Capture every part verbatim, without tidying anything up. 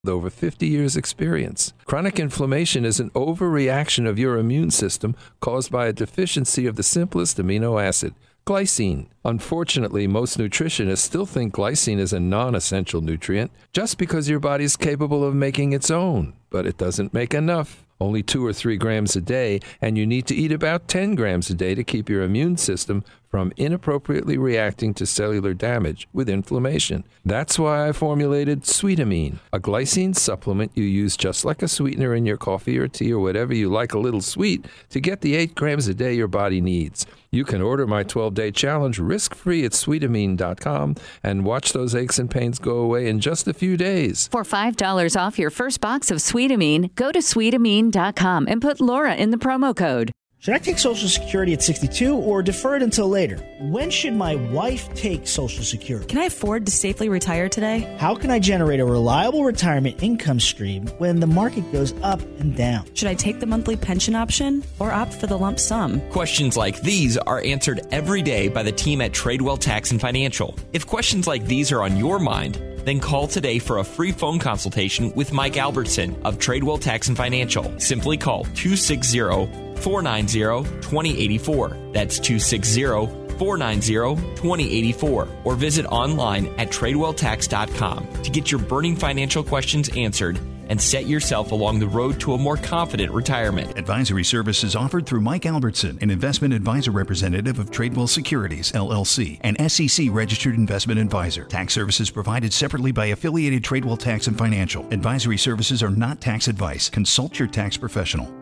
with over fifty years experience. Chronic inflammation is an overreaction of your immune system caused by a deficiency of the simplest amino acid, glycine. Unfortunately, most nutritionists still think glycine is a non-essential nutrient just because your body is capable of making its own, but it doesn't make enough. Only two or three grams a day, and you need to eat about ten grams a day to keep your immune system from inappropriately reacting to cellular damage with inflammation. That's why I formulated Sweetamine, a glycine supplement you use just like a sweetener in your coffee or tea or whatever you like a little sweet to get the eight grams a day your body needs. You can order my twelve-day challenge risk-free at sweetamine dot com and watch those aches and pains go away in just a few days. For five dollars off your first box of Sweetamine, go to sweetamine dot com and put Laura in the promo code. Should I take Social Security at sixty-two or defer it until later? When should my wife take Social Security? Can I afford to safely retire today? How can I generate a reliable retirement income stream when the market goes up and down? Should I take the monthly pension option or opt for the lump sum? Questions like these are answered every day by the team at Tradewell Tax and Financial. If questions like these are on your mind, then call today for a free phone consultation with Mike Albertson of Tradewell Tax and Financial. Simply call two six zero, four nine zero, two zero eight four. That's two six zero, four nine zero, two zero eight four. Or visit online at tradewell tax dot com to get your burning financial questions answered and set yourself along the road to a more confident retirement. Advisory services offered through Mike Albertson, an investment advisor representative of Tradewell Securities, L L C, an S E C-registered investment advisor. Tax services provided separately by affiliated Tradewell Tax and Financial. Advisory services are not tax advice. Consult your tax professional.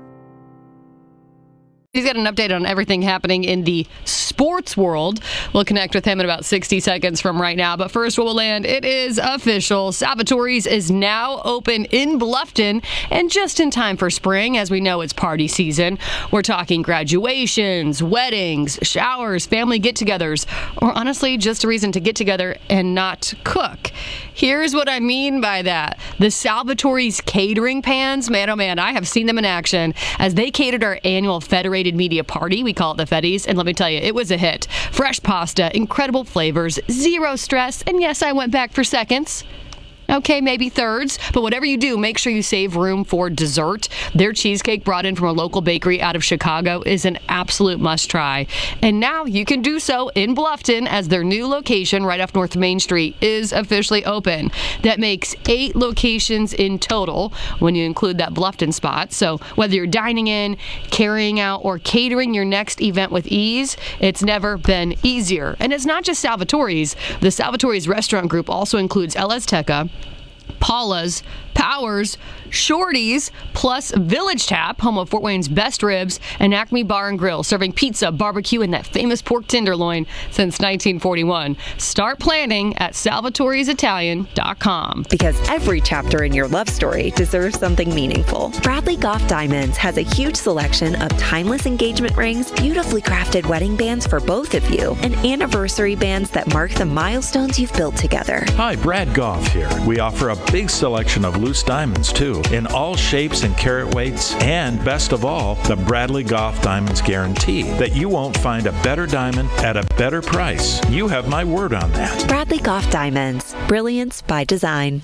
He's got an update on everything happening in the sports world. We'll connect with him in about sixty seconds from right now. But first, what will land, it is official. Salvatore's is now open in Bluffton and just in time for spring. As we know, it's party season. We're talking graduations, weddings, showers, family get-togethers, or honestly, just a reason to get together and not cook. Here's what I mean by that. The Salvatore's catering pans, man, oh man, I have seen them in action as they catered our annual Federated Media Party. We call it the Feddies, and let me tell you, it was a hit. Fresh pasta, incredible flavors, zero stress, and yes, I went back for seconds. Okay, maybe thirds, but whatever you do, make sure you save room for dessert. Their cheesecake brought in from a local bakery out of Chicago is an absolute must-try. And now you can do so in Bluffton as their new location right off North Main Street is officially open. That makes eight locations in total when you include that Bluffton spot. So whether you're dining in, carrying out, or catering your next event with ease, it's never been easier. And it's not just Salvatore's. The Salvatore's restaurant group also includes El Azteca, Paula's, Powers, Shorty's, plus Village Tap, home of Fort Wayne's best ribs, and Acme Bar and Grill, serving pizza, barbecue, and that famous pork tenderloin since nineteen forty-one. Start planning at salvatore's italian dot com. Because every chapter in your love story deserves something meaningful. Bradley Goff Diamonds has a huge selection of timeless engagement rings, beautifully crafted wedding bands for both of you, and anniversary bands that mark the milestones you've built together. Hi, Brad Goff here. We offer a big selection of loose diamonds, too, in all shapes and carat weights, and best of all, the Bradley Goff Diamonds guarantee that you won't find a better diamond at a better price. You have my word on that. Bradley Goff Diamonds, brilliance by design.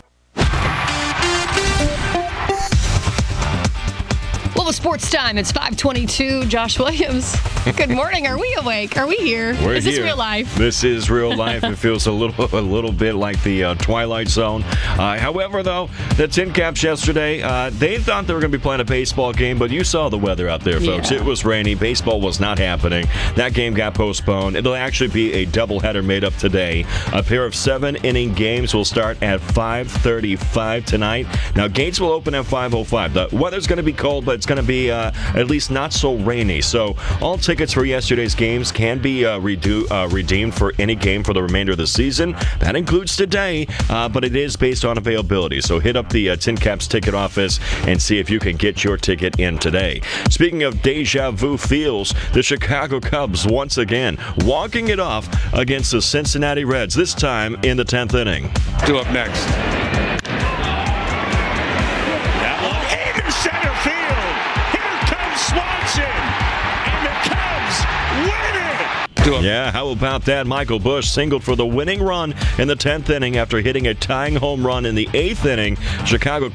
Well, it's sports time. It's five twenty-two. Josh Williams. Good morning. Are we awake? Are we here? We're is this here. real life? This is real life. It feels a little a little bit like the uh, Twilight Zone. Uh, however, though, the Tin Caps yesterday, uh, they thought they were going to be playing a baseball game, but you saw the weather out there, folks. Yeah. It was rainy. Baseball was not happening. That game got postponed. It'll actually be a doubleheader made up today. A pair of seven-inning games will start at five thirty-five tonight. Now, gates will open at five oh five. The weather's going to be cold, but it's going to be uh, at least not so rainy. So all tickets for yesterday's games can be uh, redo, uh, redeemed for any game for the remainder of the season. That includes today, uh, but it is based on availability. So hit up the uh, Tin Caps ticket office and see if you can get your ticket in today. Speaking of deja vu feels, the Chicago Cubs once again walking it off against the Cincinnati Reds, this time in the tenth inning. Do up next. to him. Yeah, how about that? Michael Busch singled for the winning run in the tenth inning after hitting a tying home run in the eighth inning. Chicago